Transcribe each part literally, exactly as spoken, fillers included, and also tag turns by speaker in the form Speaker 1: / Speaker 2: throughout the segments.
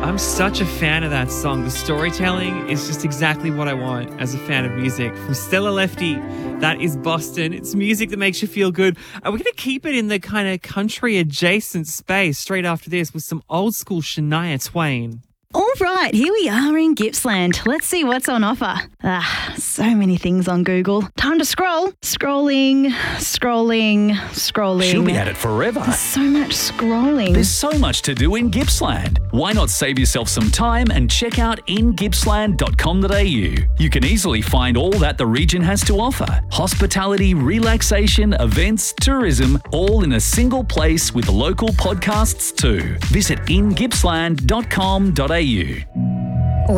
Speaker 1: I'm such a fan of that song. The storytelling is just exactly what I want as a fan of music. From Stella Lefty, that is Boston. It's music that makes you feel good. And we're going to keep it in the kind of country adjacent space straight after this with some old school Shania Twain.
Speaker 2: All right, here we are in Gippsland. Let's see what's on offer. Ah, so many things on Google. Time to scroll. Scrolling, scrolling, scrolling.
Speaker 3: She'll be at it forever.
Speaker 2: There's so much scrolling.
Speaker 3: There's so much to do in Gippsland. Why not save yourself some time and check out in gippsland dot com dot a u? You can easily find all that the region has to offer. Hospitality, relaxation, events, tourism, all in a single place with local podcasts too. Visit in gippsland dot com dot a u.
Speaker 4: Or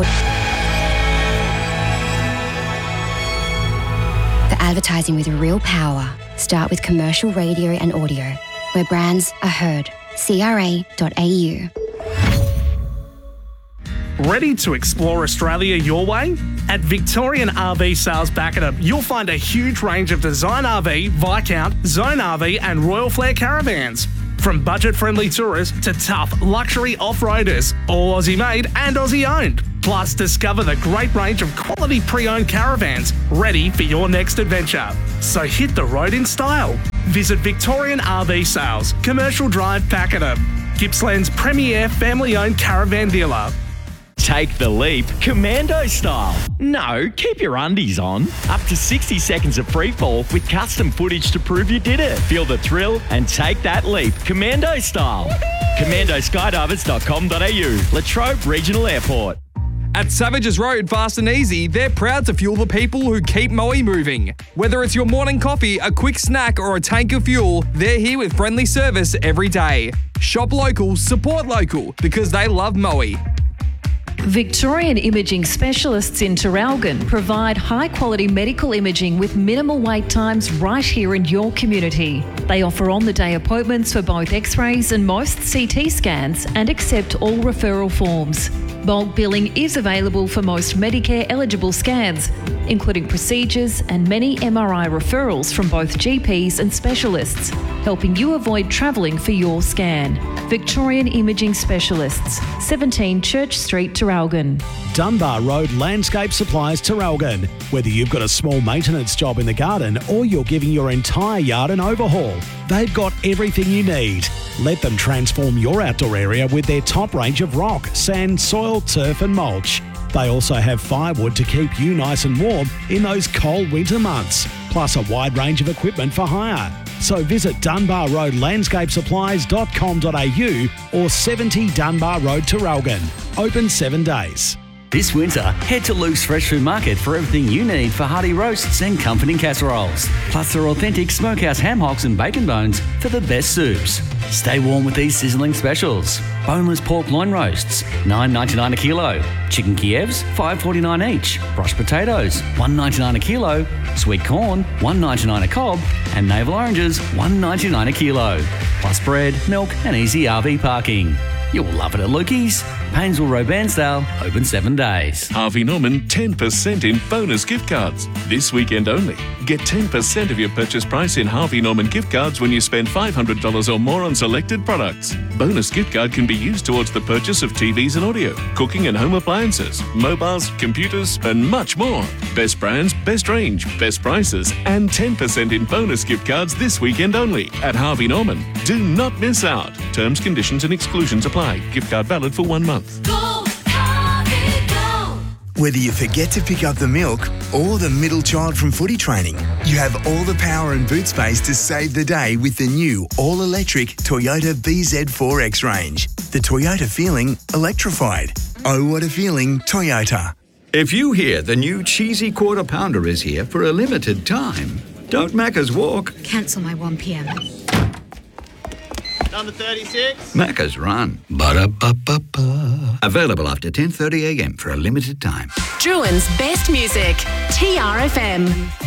Speaker 4: for advertising with real power, start with commercial radio and audio, where brands are heard. C R A dot A U.
Speaker 5: Ready to explore Australia your way? At Victorian R V Sales Pakenham, you'll find a huge range of Design R V, Viscount, Zone R V and Royal Flair caravans. From budget-friendly tourists to tough luxury off-roaders, all Aussie-made and Aussie-owned. Plus, discover the great range of quality pre-owned caravans ready for your next adventure. So hit the road in style. Visit Victorian R V Sales, Commercial Drive, Pakenham, Gippsland's premier family-owned caravan dealer.
Speaker 6: Take the leap commando style. No, keep your undies on. Up to sixty seconds of free fall with custom footage to prove you did it. Feel the thrill and take that leap commando style. commando skydivers dot com dot a u. Latrobe Regional Airport.
Speaker 7: At Savages Road Fast and Easy, they're proud to fuel the people who keep Moe moving. Whether it's your morning coffee, a quick snack or a tank of fuel, they're here with friendly service every day. Shop local, support local, because they love Moe.
Speaker 8: Victorian Imaging Specialists in Traralgon provide high-quality medical imaging with minimal wait times right here in your community. They offer on-the-day appointments for both X-rays and most C T scans and accept all referral forms. Bulk billing is available for most Medicare-eligible scans, including procedures and many M R I referrals from both G Ps and specialists, helping you avoid travelling for your scan. Victorian Imaging Specialists, seventeen Church Street, Traralgon.
Speaker 9: Dunbar Road Landscape Supplies, Traralgon. Whether you've got a small maintenance job in the garden or you're giving your entire yard an overhaul, they've got everything you need. Let them transform your outdoor area with their top range of rock, sand, soil, turf and mulch. They also have firewood to keep you nice and warm in those cold winter months, plus a wide range of equipment for hire. So visit dunbar road landscape supplies dot com dot a u or seventy Dunbar Road, Traralgon. Open seven days.
Speaker 10: This winter, head to Luke's Fresh Food Market for everything you need for hearty roasts and comforting casseroles. Plus their authentic smokehouse ham hocks and bacon bones for the best soups. Stay warm with these sizzling specials. Boneless pork loin roasts, nine ninety-nine a kilo. Chicken Kievs, five forty-nine each. Brushed potatoes, one ninety-nine a kilo. Sweet corn, one ninety-nine a cob. And navel oranges, one ninety-nine a kilo. Plus bread, milk and easy R V parking. You'll love it at Lukey's. Painesville Road, Bairnsdale, open seven days.
Speaker 11: Harvey Norman, ten percent in bonus gift cards. This weekend only. Get ten percent of your purchase price in Harvey Norman gift cards when you spend five hundred dollars or more on selected products. Bonus gift card can be used towards the purchase of T Vs and audio, cooking and home appliances, mobiles, computers, and much more. Best brands, best range, best prices, and ten percent in bonus gift cards this weekend only at Harvey Norman. Do not miss out. Terms, conditions, and exclusions apply. Gift card valid for one month.
Speaker 12: Go, Harvey, go. Whether you forget to pick up the milk or the middle child from footy training, you have all the power and boot space to save the day with the new all-electric Toyota B Z four X range. The Toyota feeling electrified. Oh, what a feeling, Toyota.
Speaker 13: If you hear the new cheesy quarter pounder is here for a limited time, don't Macca's walk.
Speaker 14: Cancel my one p m.
Speaker 15: Number thirty-six.
Speaker 13: Macca's run. Ba-da-ba-ba-ba. Available after ten thirty a m for a limited time.
Speaker 16: Druin's best music. T R F M.